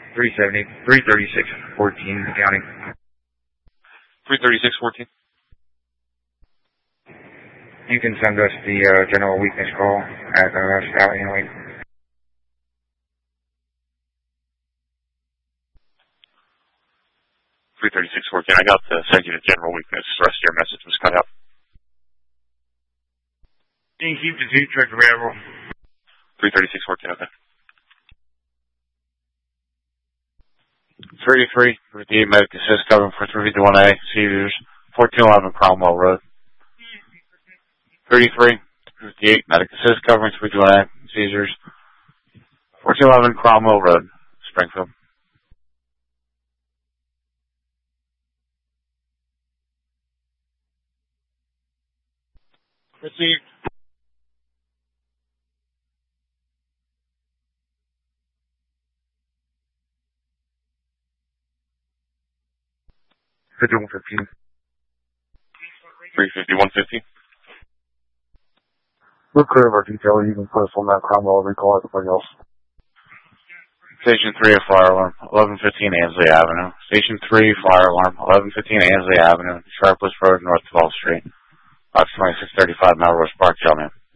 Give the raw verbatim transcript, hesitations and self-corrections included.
three seventy, three thirty-six fourteen, county. three thirty-six fourteen. You can send us the uh, general weakness call at uh, Stallion Lake. three thirty-six fourteen. I got to send you the general weakness. The rest of your message was cut out. You can keep the two truck available. three thirty-six fourteen, okay. three three, fifty-eight Medic Assist covering for three fifty-one A, Seizures, fourteen eleven Cromwell Road. thirty-three, fifty-eight Medic Assist covering three fifty-one A, Seizures, fourteen eleven Cromwell Road, Springfield. Received. fifty-one fifteen. three fifty-one fifty. We're clear of our detail. You can put us on that Cromwell recall everybody else. Station three, a fire alarm, eleven fifteen Ansley Avenue. Station three, fire alarm, eleven fifteen Ansley Avenue, Sharpless Road, North twelfth Street. Box twenty-six thirty-five Melrose Park, Gelman.